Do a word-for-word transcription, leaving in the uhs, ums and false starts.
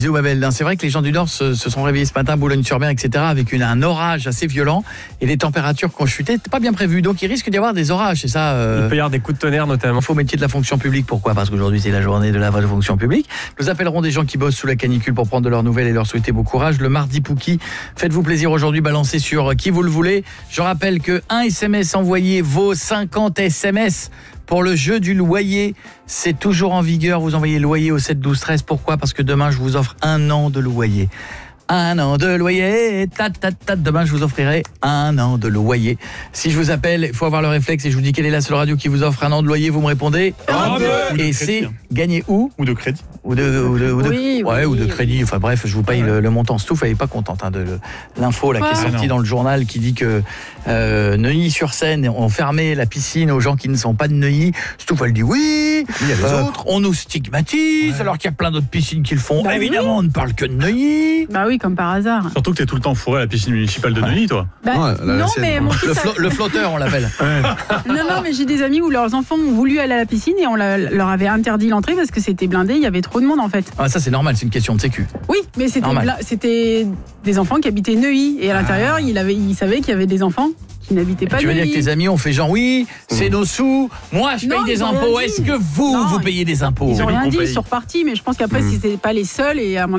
Babel. C'est vrai que les gens du Nord se, se sont réveillés ce matin, Boulogne-sur-Mer, et cetera, avec une, un orage assez violent et les températures qui ont chuté. C'était pas bien prévu, donc il risque d'y avoir des orages. C'est ça. Euh... Il peut y avoir des coups de tonnerre notamment. Faux métier de la fonction publique. Pourquoi ? Parce qu'aujourd'hui c'est la journée de la vraie fonction publique. Nous appellerons des gens qui bossent sous la canicule pour prendre de leurs nouvelles et leur souhaiter beau courage. Le mardi Pouki. Faites-vous plaisir aujourd'hui, balancez sur qui vous le voulez. Je rappelle que un S M S envoyé vaut cinquante S M S. Pour le jeu du loyer, c'est toujours en vigueur. Vous envoyez loyer au sept douze treize. Pourquoi ? Parce que demain, je vous offre un an de loyer. Un an de loyer, ta, ta, ta. Demain, je vous offrirai un an de loyer. Si je vous appelle, il faut avoir le réflexe et je vous dis quelle est la seule radio qui vous offre un an de loyer, vous me répondez un, deux. Et c'est gagné où ? Ou de crédit. Ou de, ou de, ou de, oui, ouais, oui, ou de crédit. Enfin bref, je vous paye le, le montant. Stouff, elle n'est pas contente hein, de le, l'info là, qui est Ouais. sortie Ah, dans le journal qui dit que euh, Neuilly-sur-Seine ont fermé la piscine aux gens qui ne sont pas de Neuilly. Stouff, elle dit oui, il y a les euh, autres. on nous stigmatise alors qu'il y a plein d'autres piscines qui le font. Bah Évidemment, oui. on ne parle que de Neuilly. Bah oui, comme par hasard. Surtout que t'es tout le temps fourré à la piscine municipale de Neuilly, toi. Bah, Ouais, la- la non, sienne, mais quoi. mon Le, fils a- flo- le flotteur, on l'appelle. non, non, mais j'ai des amis où leurs enfants ont voulu aller à la piscine et on la- leur avait interdit l'entrée parce que c'était blindé, il y avait trop de monde en fait. Ah, ça, c'est normal, c'est une question de sécu. Oui, mais c'était, Normal. bla- c'était des enfants qui habitaient Neuilly et à l'intérieur, il, avait, il savait qu'il y avait des enfants qui n'habitaient pas Tu veux dire Neuilly. que tes amis ont fait genre oui, c'est nos sous, moi je Non, paye des ils ont rien impôts. dit. Est-ce que vous, Non, vous payez des impôts ? Ils ont nous rien qu'on dit, paye. ils sont repartis, mais je pense qu'après, si c'était pas les seuls et à mon